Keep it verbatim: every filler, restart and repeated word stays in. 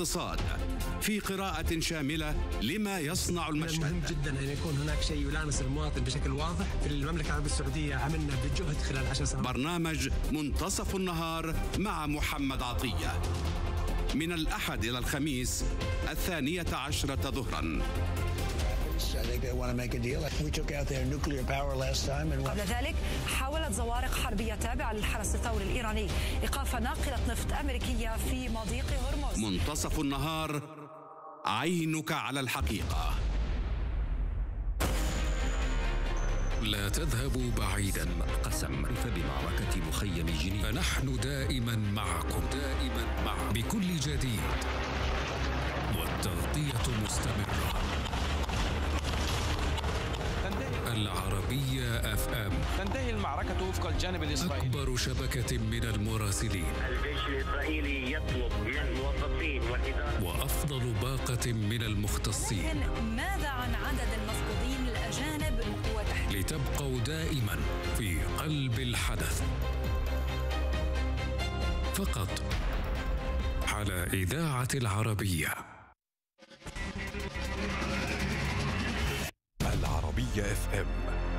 والاقتصاد في قراءة شاملة لما يصنع المشهد. مهم جدا أن يكون هناك شيء يلامس المواطن بشكل واضح. في المملكة العربية السعودية عملنا بجهد خلال عشر سنوات. برنامج منتصف النهار مع محمد عطية من الأحد إلى الخميس الثانية عشرة ظهرا. قبل ذلك حاولت زوارق حربية تابعة للحرس الثوري الإيراني إيقاف ناقلة نفط أمريكية في مضيق هرمز. منتصف النهار، عينك على الحقيقة. لا تذهبوا بعيدا. قسم بمعركة مخيم جنين، فنحن دائما معكم، دائما معكم بكل جديد، والتغطية مستمرة. العربية اف ام. تنتهي المعركة وفق الجانب الإسرائيلي. أكبر شبكة من المراسلين. الجيش الإسرائيلي يطلب من الموظفين والإدارة وأفضل باقة من المختصين. لكن ماذا عن عدد المفقودين الأجانب وتحديد؟ لتبقوا دائما في قلب الحدث، فقط على إذاعة العربية. العربية اف ام.